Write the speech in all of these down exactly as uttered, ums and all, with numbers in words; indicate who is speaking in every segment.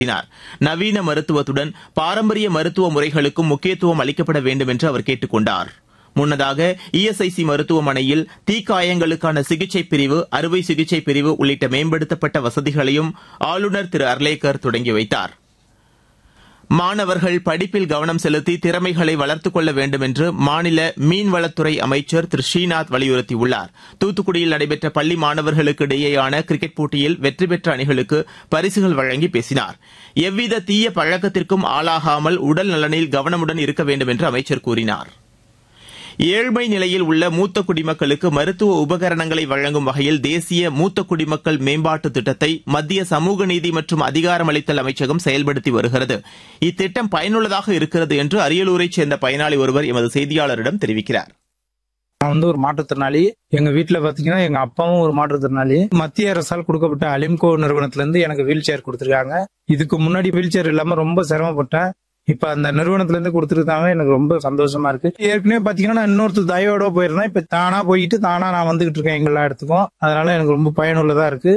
Speaker 1: நவீன மருத்துவத்துடன் பாரம்பரிய மருத்துவ முறைகளுக்கும் முக்கியத்துவம் அளிக்கப்பட வேண்டும் என்று அவர் கேட்டுக் கொண்டார். முன்னதாக இஎஸ்ஐசி மருத்துவமனையில் தீக்காயங்களுக்கான சிகிச்சை பிரிவு, அறுவை சிகிச்சை பிரிவு உள்ளிட்ட மேம்படுத்தப்பட்ட வசதிகளையும் ஆளுநர் திரு அர்லேக்கர் தொடங்கி வைத்தார். மாணவர்கள் படிப்பில் கவனம் செலுத்தி திறமைகளை வளர்த்துக் கொள்ள வேண்டும் என்று மாநில மீன்வளத்துறை அமைச்சர் திரு ஸ்ரீநாத் வலியுறுத்தியுள்ளார். தூத்துக்குடியில் நடைபெற்ற பள்ளி மாணவர்களுக்கு இடையேயான கிரிக்கெட் போட்டியில் வெற்றி பெற்ற அணிகளுக்கு பரிசுகள் வழங்கி பேசினார். எவ்வித தீய பழக்கத்திற்கும் ஆளாகாமல் உடல் நலனில் கவனமுடன் இருக்க வேண்டும் என்று அமைச்சர் கூறினார். ஏழ்மை நிலையில் உள்ள மூத்த குடிமக்களுக்கு மருத்துவ உபகரணங்களை வழங்கும் வகையில் தேசிய மூத்த குடிமக்கள் மேம்பாட்டு திட்டத்தை மத்திய சமூக நீதி மற்றும் அதிகாரமளித்தல் அமைச்சகம் செயல்படுத்தி வருகிறது. இத்திட்டம் பயனுள்ளதாக இருக்கிறது என்று அரியலூரைச் சேர்ந்த பயனாளி ஒருவர் எமது செய்தியாளரிடம் தெரிவிக்கிறார்.
Speaker 2: நான் வந்து ஒரு மாற்றுத்திறனாளி. எங்க வீட்டுல பாத்தீங்கன்னா எங்க அப்பாவும் ஒரு மாற்றுத்திறனாளி. மத்திய அரசால் கொடுக்கப்பட்ட அலிம்கோ நிறுவனத்துல இருந்து எனக்கு வீல் சேர் கொடுத்திருக்காங்க. இதுக்கு முன்னாடி வீல் சேர் இல்லாம ரொம்ப சிரமப்பட்டேன். இப்ப அந்த நிறுவனத்துல இருந்து கொடுத்துருக்காங்க. எனக்கு ரொம்ப சந்தோஷமா இருக்கு. ஏற்கனவே பாத்தீங்கன்னா நான் இன்னொருத்தர் தயவோட போயிருந்தேன். இப்ப தானா போயிட்டு தானா நான் வந்துகிட்டு இருக்கேன் எங்களா இடத்துக்கும். அதனால எனக்கு ரொம்ப பயனுள்ளதா இருக்கு.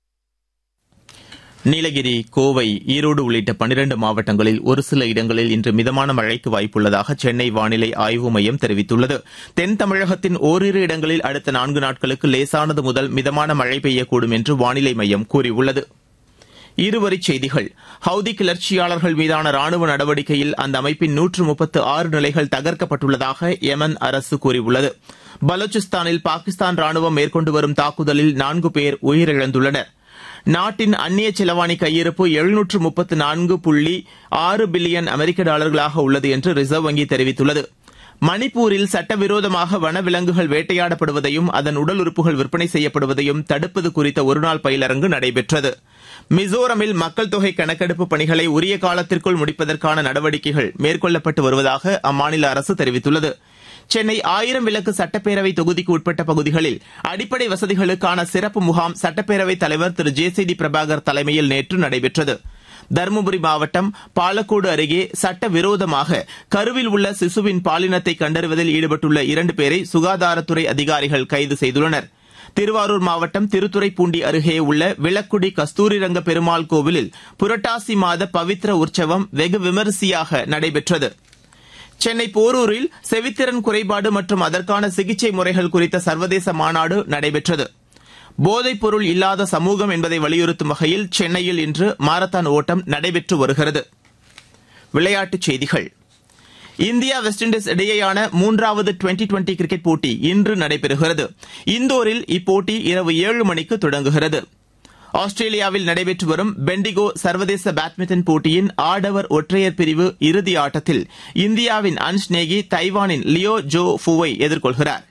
Speaker 1: நீலகிரி, கோவை, ஈரோடு உள்ளிட்ட பனிரண்டு மாவட்டங்களில் ஒரு சில இடங்களில் இன்று மிதமான மழைக்கு வாய்ப்புள்ளதாக சென்னை வானிலை ஆய்வு மையம் தெரிவித்துள்ளது. தென் தமிழகத்தின் ஓரிரு இடங்களில் அடுத்த நான்கு நாட்களுக்கு லேசானது முதல் மிதமான மழை பெய்யக்கூடும் என்று வானிலை மையம் கூறியுள்ளது. இருவரிச் செய்திகள். ஹவுதி கிளர்ச்சியாளர்கள் மீதான ராணுவ நடவடிக்கையில் அந்த அமைப்பின் நூற்று முப்பத்து ஆறு நிலைகள் தகர்க்கப்பட்டுள்ளதாக யெமன் அரசு கூறியுள்ளது. பலூச்சிஸ்தானில் பாகிஸ்தான் ராணுவம் மேற்கொண்டு வரும் தாக்குதலில் நான்கு பேர் உயிரிழந்துள்ளனர். நாட்டின் அந்நிய செலவாணி கையிருப்பு எழுநூற்று முப்பத்து நான்கு புள்ளி ஆறு பில்லியன் அமெரிக்க டாலர்களாக உள்ளது என்று ரிசர்வ் வங்கி தெரிவித்துள்ளது. மணிப்பூரில் சட்டவிரோதமாக வனவிலங்குகள் வேட்டையாடப்படுவதையும் அதன் உடல் உறுப்புகள் விற்பனை செய்யப்படுவதையும் தடுப்பது குறித்த ஒருநாள் பயிலரங்கு நடைபெற்றது. மிசோரமில் மக்கள் தொகை கணக்கெடுப்பு பணிகளை உரிய காலத்திற்குள் முடிப்பதற்கான நடவடிக்கைகள் மேற்கொள்ளப்பட்டு வருவதாக அம்மாநில அரசு தெரிவித்துள்ளது. சென்னை ஆயிரம் விளக்கு சட்டப்பேரவை தொகுதிக்கு உட்பட்ட பகுதிகளில் அடிப்படை வசதிகளுக்கான சிறப்பு முகாம் சட்டப்பேரவைத் தலைவர் திரு ஜே சி டி பிரபாகர் தலைமையில் நேற்று நடைபெற்றது. தருமபுரி மாவட்டம் பாலக்கோடு அருகே சட்டவிரோதமாக கருவில் உள்ள சிசுவின் பாலினத்தை கண்டறிவதில் ஈடுபட்டுள்ள இரண்டு பேரை சுகாதாரத்துறை அதிகாரிகள் கைது செய்துள்ளனர். திருவாரூர் மாவட்டம் திருத்துறைப்பூண்டி அருகே உள்ள விளக்குடி கஸ்தூரிரங்க பெருமாள் கோவிலில் புரட்டாசி மாத பவித்ர உற்சவம் வெகு விமரிசையாக நடைபெற்றது. சென்னை போரூரில் செவித்திறன் குறைபாடு மற்றும் அதற்கான சிகிச்சை முறைகள் குறித்த சர்வதேச மாநாடு நடைபெற்றது. போதைப் பொருள் இல்லாத சமூகம் என்பதை வலியுறுத்தும் வகையில் சென்னையில் இன்று மாரத்தான் ஓட்டம் நடைபெற்று வருகிறது. விளையாட்டுச் செய்திகள். இந்தியா வெஸ்ட் இண்டீஸ் இடையேயான மூன்றாவது டுவெண்டி டுவெண்டி கிரிக்கெட் போட்டி இன்று நடைபெறுகிறது. இந்தோரில் இப்போட்டி இரவு ஏழு மணிக்கு தொடங்குகிறது. ஆஸ்திரேலியாவில் நடைபெற்று வரும் பெண்டிகோ சர்வதேச பேட்மிண்டன் போட்டியின் ஆடவர் ஒற்றையர் பிரிவு இறுதி ஆட்டத்தில் இந்தியாவின் அன்ஷ் நேகி தைவானின் லியோ ஜோ ஃபுவை எதிர்கொள்கிறார்.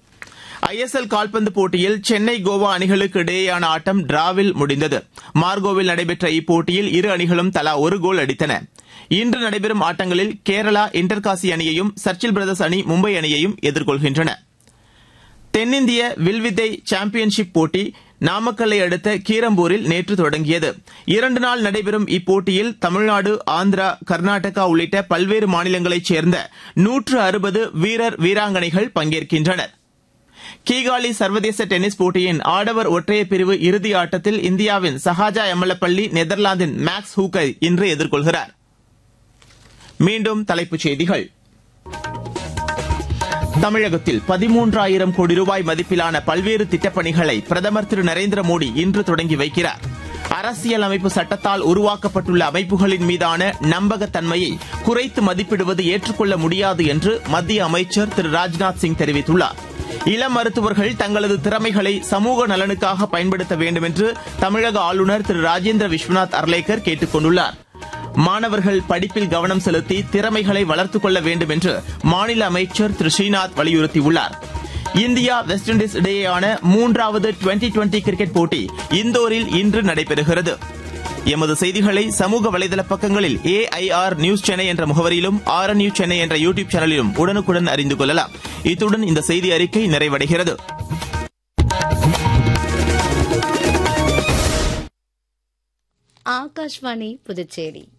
Speaker 1: ஐ எஸ் எல் கால்பந்து போட்டியில் சென்னை கோவா அணிகளுக்கு இடையேயான ஆட்டம் டிராவில் முடிந்தது. மார்கோவில் நடைபெற்ற இப்போட்டியில் இரு அணிகளும் தலா ஒரு கோல் அடித்தன. இன்று நடைபெறும் ஆட்டங்களில் கேரளா இன்டர்காசி அணியையும் சர்ச்சில் பிரதர்ஸ் அணி மும்பை அணியையும் எதிர்கொள்கின்றன. தென்னிந்திய வில்வித்தை சாம்பியன்ஷிப் போட்டி நாமக்கல்லை அடுத்த கீரம்பூரில் நேற்று தொடங்கியது. இரண்டு நாள் நடைபெறும் இப்போட்டியில் தமிழ்நாடு, ஆந்திரா, கர்நாடகா உள்ளிட்ட பல்வேறு மாநிலங்களைச் சேர்ந்த நூற்று அறுபது வீரர் வீராங்கனைகள் பங்கேற்கின்றனர். கீகாலி சர்வதேச டென்னிஸ் போட்டியின் ஆடவர் ஒற்றையர் பிரிவு இறுதி ஆட்டத்தில் இந்தியாவின் சஹாஜா எமலப்பள்ளி நெதர்லாந்தின் மேக்ஸ் ஹூக்கை இன்று எதிர்கொள்கிறார். மீண்டும் தலைப்புச் செய்திகள். தமிழகத்தில் பதிமூன்றாயிரம் கோடி ரூபாய் மதிப்பிலான பல்வேறு திட்டப்பணிகளை பிரதமர் திரு நரேந்திர மோடி இன்று தொடங்கி வைக்கிறார். அரசியல் அமைப்பு சட்டத்தால் உருவாக்கப்பட்டுள்ள அமைப்புகளின் மீதான நம்பகத்தன்மையை குறைத்து மதிப்பிடுவது ஏற்றுக்கொள்ள முடியாது என்று மத்திய அமைச்சர் திரு ராஜ்நாத் சிங் தெரிவித்துள்ளார். இளம் மருத்துவர்கள் தங்களது திறமைகளை சமூக நலனுக்காக பயன்படுத்த வேண்டும் என்று தமிழக ஆளுநர் திரு ராஜேந்திர விஸ்வநாத் அர்லேக்கர் கேட்டுக் கொண்டுள்ளார். மாணவர்கள் படிப்பில் கவனம் செலுத்தி திறமைகளை வளர்த்துக் கொள்ள வேண்டும் என்று மாநில அமைச்சர் திரு ஸ்ரீநாத் வலியுறுத்தியுள்ளார். இந்தியா வெஸ்ட் இண்டீஸ் இடையேயான மூன்றாவது டுவெண்டி டுவெண்டி கிரிக்கெட் போட்டி இந்தோரில் இன்று நடைபெறுகிறது. எமது செய்திகளை சமூக வலைதள பக்கங்களில் ஏ ஐ ஆர் நியூஸ் சென்னை என்ற முகவரியிலும் ஆர் என் நியூஸ் சென்னை என்ற யூடியூப் சேனலிலும் உடனுக்குடன் அறிந்து கொள்ளலாம். இத்துடன் இந்த செய்தி அறிக்கை நிறைவடைகிறது.
Speaker 3: ஆகாஷ்வாணி புதுச்சேரி.